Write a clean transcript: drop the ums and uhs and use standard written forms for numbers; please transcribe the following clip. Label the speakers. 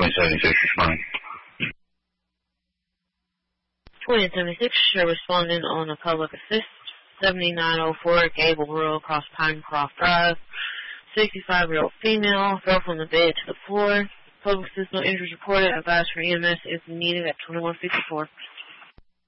Speaker 1: 2076, responding.
Speaker 2: 2076, responding on a public assist, 7904 Gable Road across Pinecroft Drive. 65-year-old female fell from the bed to the floor. Public assist, no injuries reported. Advice for EMS is needed at 2154.